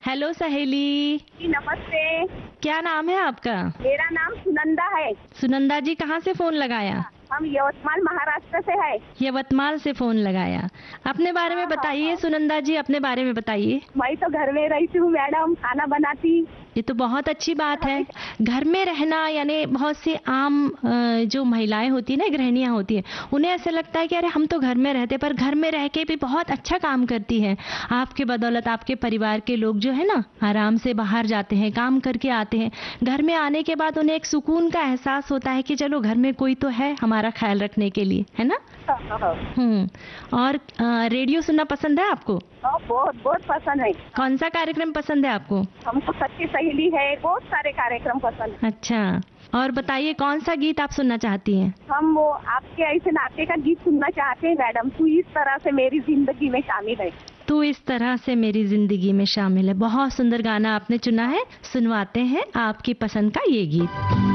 Hello सहेली। जी नमस्ते। क्या नाम है आपका? मेरा नाम सुनंदा है। सुनंदा जी, कहाँ से फोन लगाया? हम यवतमाल महाराष्ट्र से है। यवतमाल से फोन लगाया। अपने बारे में बताइए सुनंदा जी, अपने बारे में बताइए। मैं तो घर में रहती हूँ मैडम, खाना बनाती। ये तो बहुत अच्छी बात है। घर में रहना यानी बहुत सी आम जो महिलाएं होती है ना, गृहिणियां होती हैं, उन्हें ऐसा लगता है कि अरे हम तो घर में रहते, पर घर में रह के भी बहुत अच्छा काम करती हैं। आपके बदौलत आपके परिवार के लोग जो है ना, आराम से बाहर जाते हैं, काम करके आते हैं। घर में आने के बाद उन्हें एक सुकून का एहसास होता है कि चलो घर में कोई तो है हमारा ख्याल रखने के लिए, है ना? और रेडियो सुनना पसंद है आपको? बहुत बहुत पसंद है। कौन सा कार्यक्रम पसंद है आपको? हमको सच्ची सहेली है, बहुत सारे कार्यक्रम पसंद है। अच्छा, और बताइए कौन सा गीत आप सुनना चाहती हैं? हम वो आपके ऐसे नाते का गीत सुनना चाहते हैं मैडम। तू इस तरह से मेरी जिंदगी में शामिल है। तू इस तरह से मेरी जिंदगी में शामिल है। बहुत सुंदर गाना आपने चुना है, सुनवाते हैं आपकी पसंद का ये गीत।